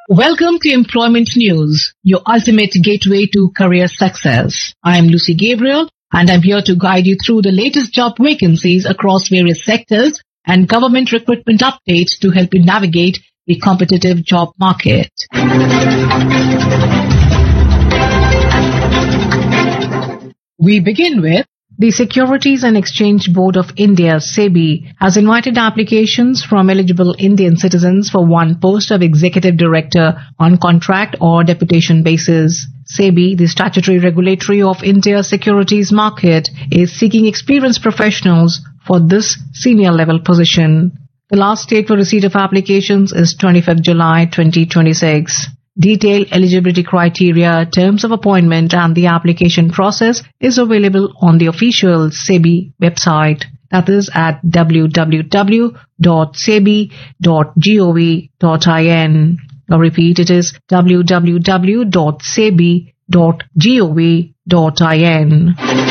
Welcome to Employment News, your ultimate gateway to career success. I am Lucy Gabriel and I'm here to guide you through the latest job vacancies across various sectors and government recruitment updates to help you navigate the competitive job market. We begin with the Securities and Exchange Board of India, SEBI, has invited applications from eligible Indian citizens for one post of Executive Director on contract or deputation basis. SEBI, the statutory regulatory of India's securities market, is seeking experienced professionals for this senior level position. The last date for receipt of applications is 25th July 2026. Detailed eligibility criteria, terms of appointment and the application process is available on the official SEBI website. That is at www.sebi.gov.in. I'll repeat, it is www.sebi.gov.in.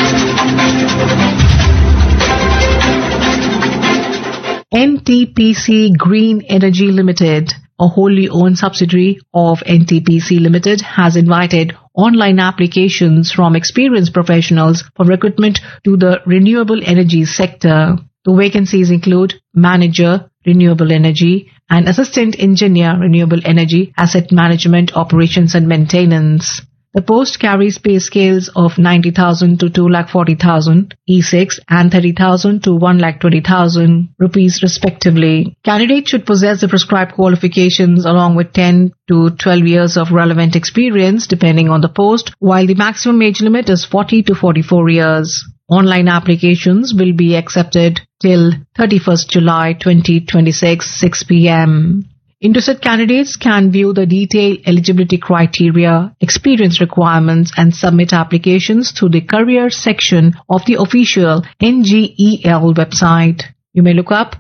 NTPC Green Energy Limited, a wholly owned subsidiary of NTPC Limited, has invited online applications from experienced professionals for recruitment to the renewable energy sector. The vacancies include Manager, Renewable Energy, and Assistant Engineer, Renewable Energy, Asset Management, Operations and Maintenance. The post carries pay scales of 90,000 to 2,40,000, E6 and 30,000 to 1,20,000 rupees respectively. Candidates should possess the prescribed qualifications along with 10 to 12 years of relevant experience depending on the post, while the maximum age limit is 40 to 44 years. Online applications will be accepted till 31st July 2026, 6 p.m. Interested candidates can view the detailed eligibility criteria, experience requirements and submit applications through the career section of the official NGEL website. You may look up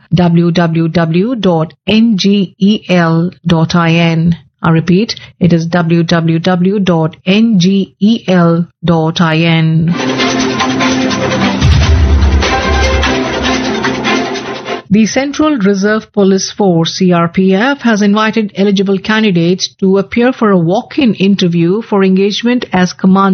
www.ngel.in. I repeat, it is www.ngel.in. The Central Reserve Police Force (CRPF) has invited eligible candidates to appear for a walk-in interview for engagement as Commander